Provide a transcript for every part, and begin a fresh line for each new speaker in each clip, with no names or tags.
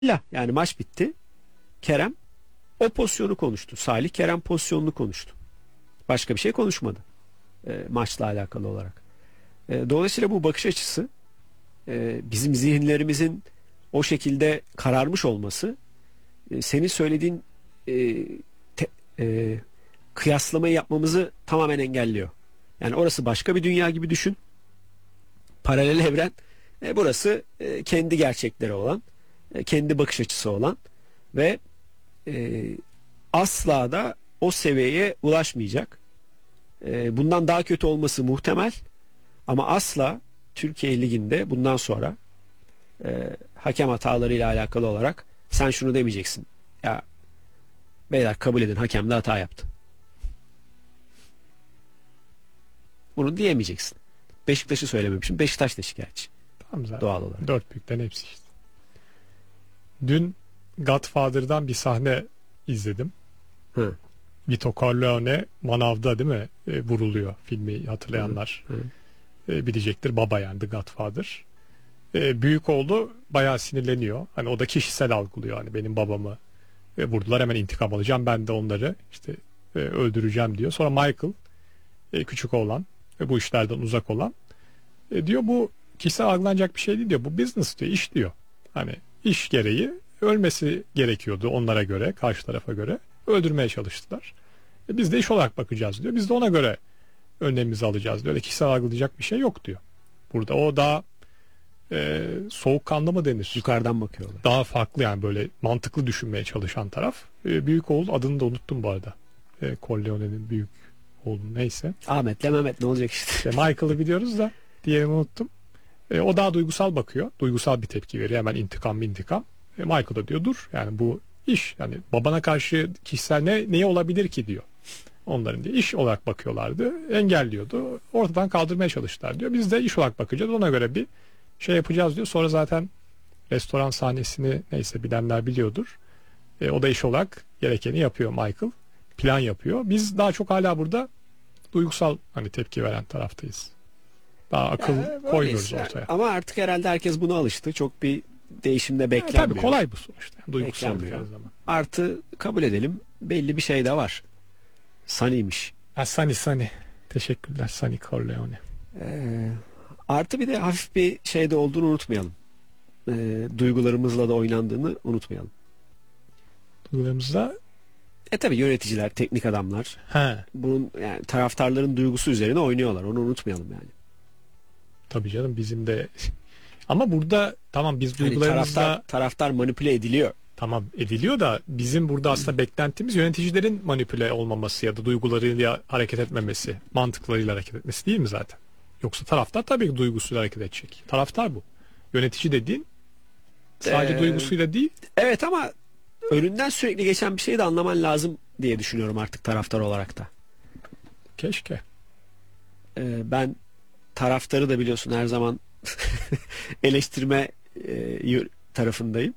Yani maç bitti. Kerem o pozisyonu konuştu. Salih Kerem pozisyonunu konuştu. Başka bir şey konuşmadı. Maçla alakalı olarak. Dolayısıyla bu bakış açısı bizim zihinlerimizin o şekilde kararmış olması senin söylediğin te- e, kıyaslamayı yapmamızı tamamen engelliyor. Yani orası başka bir dünya gibi düşün. Paralel evren. Burası kendi gerçekleri olan, kendi bakış açısı olan ve asla da o seviyeye ulaşmayacak. Bundan daha kötü olması muhtemel ama asla Türkiye Ligi'nde bundan sonra hakem hatalarıyla alakalı olarak sen şunu demeyeceksin. Ya beyler kabul edin, hakem de hata yaptı. Bunu diyemeyeceksin. Beşiktaş'ı söylememişim. Beşiktaş da şikayetçi.
Tamam zaten.
Doğal olarak.
Dört büyükten hepsi işte. Dün Godfather'dan bir sahne izledim.
Hı.
Vito Corleone manavda değil mi? Vuruluyor, filmi hatırlayanlar. Bilecektir, baba yani The Godfather. Büyük oğlu bayağı sinirleniyor. Hani o da kişisel algılıyor. Hani benim babamı vurdular, hemen intikam alacağım. Ben de onları işte öldüreceğim diyor. Sonra Michael küçük oğlan ve bu işlerden uzak olan diyor bu kişisel algılanacak bir şey değil diyor. Bu business diyor, iş diyor. Hani iş gereği ölmesi gerekiyordu onlara göre, karşı tarafa göre. Öldürmeye çalıştılar. Biz de iş olarak bakacağız diyor. Biz de ona göre önlemimizi alacağız diyor. Öyle kişisel algılayacak bir şey yok diyor. Burada o daha soğukkanlı mı denir?
Yukarıdan bakıyorlar.
Daha farklı yani, böyle mantıklı düşünmeye çalışan taraf. Büyük oğul, adını da unuttum bu arada. Corleone'nin büyük oğlu neyse.
Ahmet'le Mehmet ne olacak işte.
Michael'ı biliyoruz da diğerini unuttum. O daha duygusal bakıyor. Duygusal bir tepki veriyor. Hemen intikam. Michael da diyor dur yani bu iş. Yani babana karşı kişisel neye olabilir ki diyor. Onların diye iş olarak bakıyorlardı. Engelliyordu. Ortadan kaldırmaya çalıştılar diyor. Biz de iş olarak bakacağız. Ona göre bir şey yapacağız diyor. Sonra zaten restoran sahnesini neyse bilenler biliyordur. O da iş olarak gerekeni yapıyor Michael. Plan yapıyor. Biz daha çok hala burada duygusal hani tepki veren taraftayız. Daha akıl koymuyoruz ortaya.
Ama artık herhalde herkes buna alıştı. Çok bir değişimde beklenmiyor.
Tabii kolay bu sonuçta. Yani duygusal her zaman.
Artı kabul edelim belli bir şey de var. Sunny'miş.
Sunny. Teşekkürler Sunny Corleone.
Artı bir de hafif bir şeyde olduğunu unutmayalım. Duygularımızla da oynandığını unutmayalım.
Duygularımızla
tabii yöneticiler, teknik adamlar. Bunun yani taraftarların duygusu üzerine oynuyorlar. Onu unutmayalım yani.
Tabii canım bizim de ama burada tamam biz duygularımızla
taraftar manipüle ediliyor.
Tamam ediliyor da bizim burada aslında beklentimiz yöneticilerin manipüle olmaması ya da duygularıyla hareket etmemesi, mantıklarıyla hareket etmesi değil mi zaten? Yoksa taraftar tabii ki duygusuyla hareket edecek. Taraftar bu. Yönetici dediğin sadece duygusuyla değil.
Evet ama önünden sürekli geçen bir şeyi de anlaman lazım diye düşünüyorum artık taraftar olarak da.
Keşke.
Ben taraftarı da biliyorsun her zaman eleştirme tarafındayım.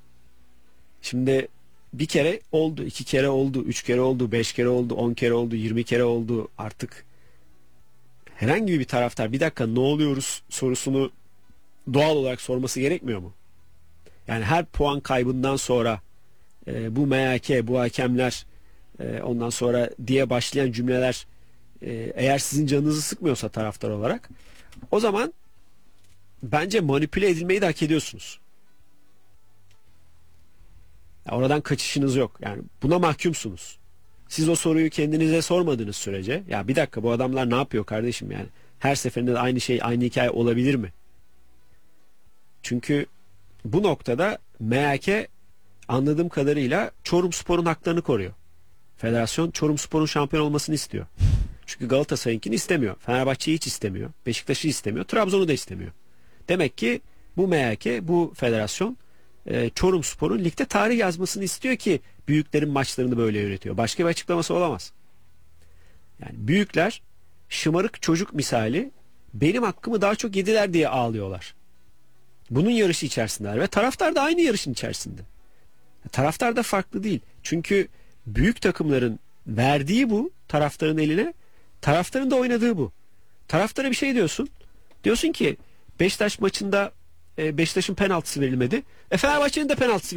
Şimdi bir kere oldu, 2 kere oldu, 3 kere oldu, 5 kere oldu, 10 kere oldu, 20 kere oldu. Artık herhangi bir taraftar bir dakika ne oluyoruz sorusunu doğal olarak sorması gerekmiyor mu? Yani her puan kaybından sonra bu MHK, bu hakemler ondan sonra diye başlayan cümleler eğer sizin canınızı sıkmıyorsa taraftar olarak o zaman bence manipüle edilmeyi de hak ediyorsunuz. Oradan kaçışınız yok. Yani buna mahkumsunuz. Siz o soruyu kendinize sormadığınız sürece ya bir dakika bu adamlar ne yapıyor kardeşim yani her seferinde de aynı şey aynı hikaye olabilir mi? Çünkü bu noktada MHK anladığım kadarıyla Çorumspor'un haklarını koruyor. Federasyon Çorumspor'un şampiyon olmasını istiyor. Çünkü Galatasaray'ınkini istemiyor. Fenerbahçe'yi hiç istemiyor. Beşiktaş'ı istemiyor. Trabzon'u da istemiyor. Demek ki bu MHK, bu federasyon Çorumspor'un ligde tarih yazmasını istiyor ki büyüklerin maçlarını böyle yönetiyor. Başka bir açıklaması olamaz. Yani büyükler şımarık çocuk misali benim hakkımı daha çok yediler diye ağlıyorlar. Bunun yarışı içerisindeler ve taraftar da aynı yarışın içerisinde. Taraftar da farklı değil. Çünkü büyük takımların verdiği bu taraftarın eline, taraftarın da oynadığı bu. Taraftara bir şey diyorsun. Diyorsun ki Beşiktaş maçında Beşiktaş'ın penaltısı verilmedi. Fenerbahçe'nin de penaltısı